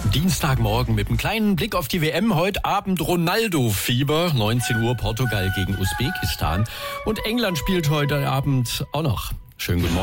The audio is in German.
Dienstagmorgen mit einem kleinen Blick auf die WM. Heute Abend Ronaldo-Fieber. 19 Uhr Portugal gegen Usbekistan. Und England spielt heute Abend auch noch. Schönen guten Morgen.